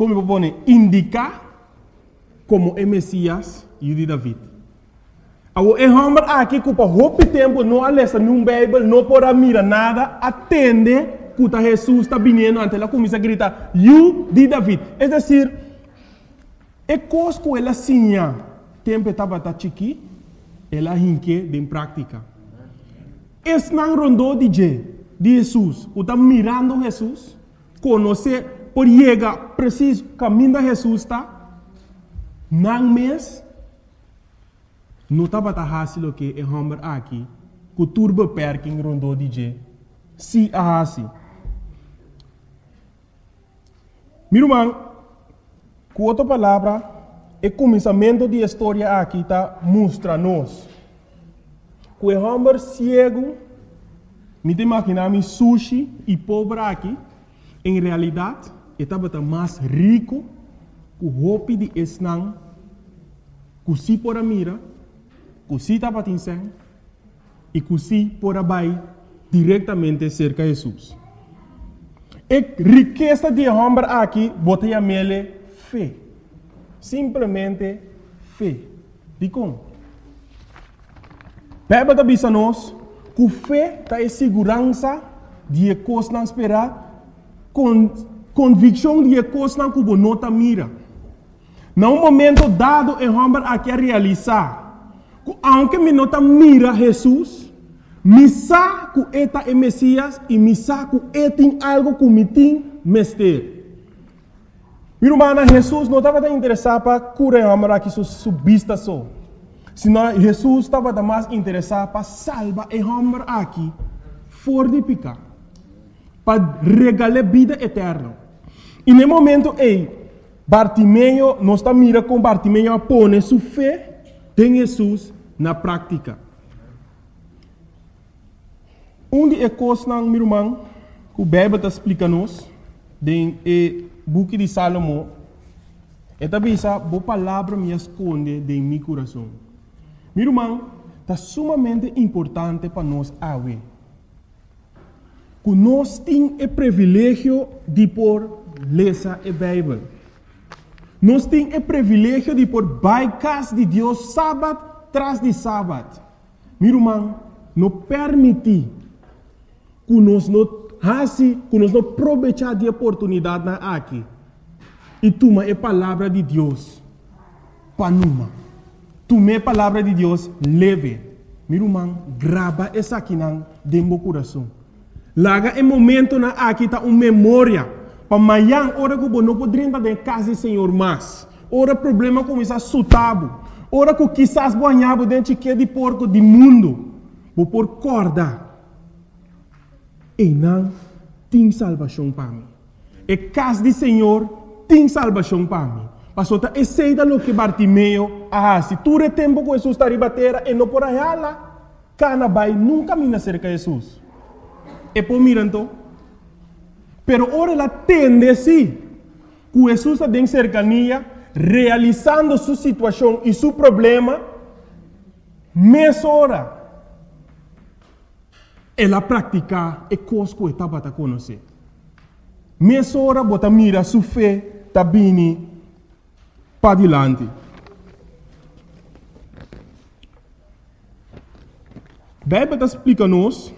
como propone, indica como o Messias e de David. O homem aqui que por muito tempo não alessa num Bíblia, não pode mirar nada, atende que Jesus está vindo ante ela começa a gritar, "You de David". É decir, é coisa que ela sinha, tempo estava chiqui, ela hinque de prática. Es não rondou de Jesus, que está mirando Jesus, conhecer por chegar preciso caminho de Jesus está. Não mês, não estava fácil que é homem aqui, que turbo perking rondou de se assim. Meu irmão, com outra palavra, o começamento da história aqui está mostra-nos que o homem cego, me imaginar sushi e pobre aqui, em realidade, estava mais rico que o roupa de esnang, que se por a mira, que se estava tinseng, e que se por a bai diretamente cerca de Jesus. A riqueza de homem aqui, botei a mele fé. Simplesmente fé. De como? Bíblia está dizendo nós que fé está em segurança de coisas não esperar, convicção de coisas não que não está mira. Num momento dado, o homem aqui a realizar, que aunque me não está mira Jesus, me sabe que eta é Messias e me sabe que ele tem algo que me tem mestre. Meu irmão, Jesus não estava interessado para curar o homem aqui sua vista só. Senão, Jesus estava mais interessado para salvar o homem aqui fora de pecado. Para regalar vida eterna. E no momento, Bartimeu, nós estamos mirando como Bartimeu põe sua fé em Jesus na prática. De coisas, meu irmão, que o Bíblia está explicando-nos, no book de Salomão, é também essa boa palavra me esconde em meu coração. Meu irmão, está sumamente importante para nós agora. Que nós temos o privilégio de ler a Bíblia. Nós temos o privilégio de baicas de Deus sábado tras de sábado. Meu irmão, não permite que nós não aproveitar de oportunidade aqui. E toma a palavra de Deus para numa. Toma a palavra de Deus leve. Meu irmão, grava essa aqui dentro do coração. Laga em momento na aqui está uma memória. Para amanhã, hora que não poderia estar em casa do Senhor mais. Hora problema começa a sutabo. Hora que quizás banhava dentro de porco do mundo. Vou por corda. E não tem salvação para mim. E casa do Senhor tem salvação para mim. Pastor, é cedo o que Bartimeu se tu é tempo que Jesus está a bater e não por aí lá, cana vai nunca me cerca de Jesus. E por mirando, pero ora ela tende sim, que Jesus está em cercania, realizando sua situação e seu problema, mais hora. Ela pratica e coisa que estava a conhecer. Mais hora, bota mira sua fé, está vindo para adiante. A Bíblia está explicando-nos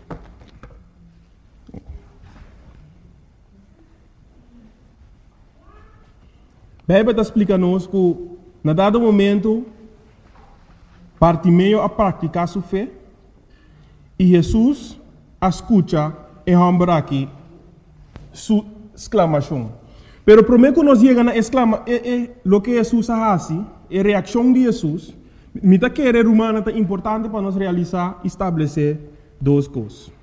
que, na dado momento, Bartimeu a praticar sua fé e Jesus escuta e homem aqui sua exclamação. Pero primeiro que nós chegamos a exclamar, o que Jesus faz, a reação de Jesus, me está querer humana é importante para nós realizar, estabelecer duas coisas.